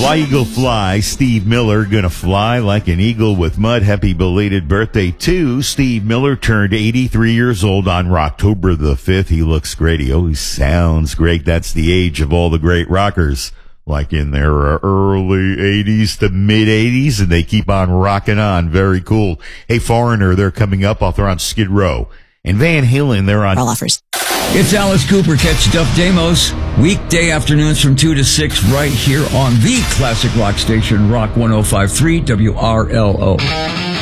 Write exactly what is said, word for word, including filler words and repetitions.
Fly Eagle Fly, Steve Miller, gonna fly like an eagle with mud. Happy belated birthday to Steve Miller, turned eighty-three years old on October the fifth. He looks great. He always sounds great. That's the age of all the great rockers, like in their early eighties to mid eighties, and they keep on rocking on. Very cool. Hey, Foreigner, they're coming up off there on Skid Row. And Van Halen, they're on all offers. It's Alice Cooper. Catch Duff Demos weekday afternoons from two to six right here on the classic rock station, Rock one oh five point three W R L O.